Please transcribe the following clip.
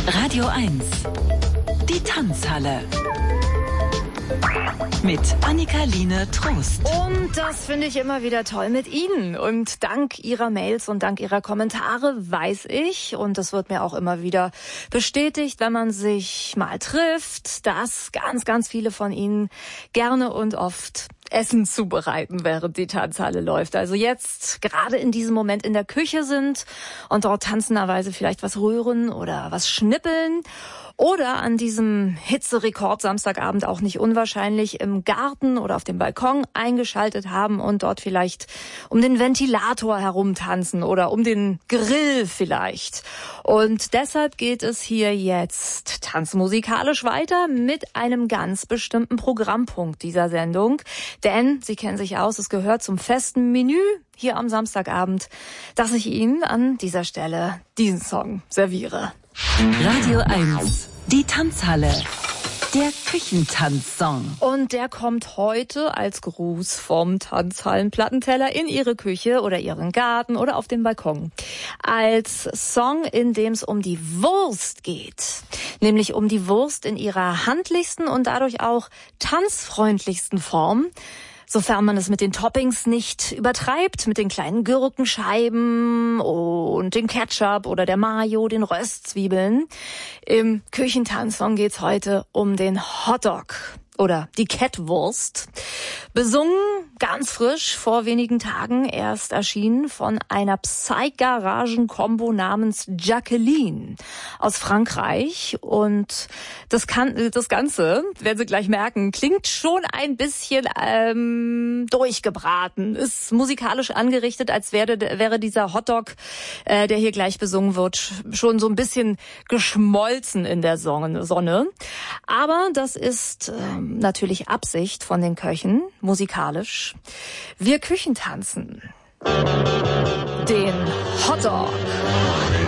Radio 1, die Tanzhalle. Mit Annika-Line Trost. Und das finde ich immer wieder toll mit Ihnen. Und dank Ihrer Mails und dank Ihrer Kommentare weiß ich, und das wird mir auch immer wieder bestätigt, wenn man sich mal trifft, dass ganz, ganz viele von Ihnen gerne und oft Essen zubereiten, während die Tanzhalle läuft. Also jetzt gerade in diesem Moment in der Küche sind und dort tanzenderweise vielleicht was rühren oder was schnippeln. Oder an diesem Hitzerekord Samstagabend auch nicht unwahrscheinlich im Garten oder auf dem Balkon eingeschaltet haben und dort vielleicht um den Ventilator herumtanzen oder um den Grill vielleicht. Und deshalb geht es hier jetzt tanzmusikalisch weiter mit einem ganz bestimmten Programmpunkt dieser Sendung. Denn, Sie kennen sich aus, es gehört zum festen Menü hier am Samstagabend, dass ich Ihnen an dieser Stelle diesen Song serviere. Radio 1, die Tanzhalle. Der Küchentanzsong. Und der kommt heute als Gruß vom Tanzhallenplattenteller in Ihre Küche oder Ihren Garten oder auf den Balkon. Als Song, in dem es um die Wurst geht. Nämlich um die Wurst in ihrer handlichsten und dadurch auch tanzfreundlichsten Form. Sofern man es mit den Toppings nicht übertreibt, mit den kleinen Gurkenscheiben und dem Ketchup oder der Mayo, den Röstzwiebeln. Im Küchentanzsong geht's heute um den Hotdog oder die Kettwurst. Besungen, ganz frisch, vor wenigen Tagen erst erschienen von einer Psy-Garagen-Kombo namens Jacqueline aus Frankreich. Und das Ganze, werden Sie gleich merken, klingt schon ein bisschen durchgebraten. Ist musikalisch angerichtet, als wäre dieser Hotdog, der hier gleich besungen wird, schon so ein bisschen geschmolzen in der Sonne. Aber das ist natürlich Absicht von den Köchen, musikalisch. Wir Küchentanzen den Hotdog.